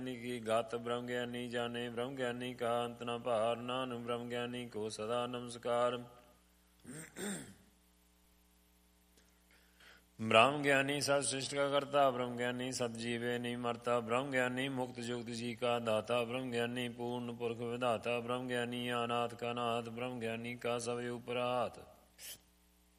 की गात ब्रह्म ज्ञानी जाने ब्रह्म ज्ञानी का अंत न पार। नानक ब्रह्म ज्ञानी को सदा नमस्कार। ब्रह्म ज्ञानी सत सृष्टि का करता ब्रह्म ज्ञानी सत जीवे नहीं मरता। ब्रह्म ज्ञानी मुक्त जुक्त जी का दाता ब्रह्म ज्ञानी पूर्ण पुरख विधाता। ब्रह्म ज्ञानी अनाथ का नाथ ब्रह्म ज्ञानी का सब उपरात।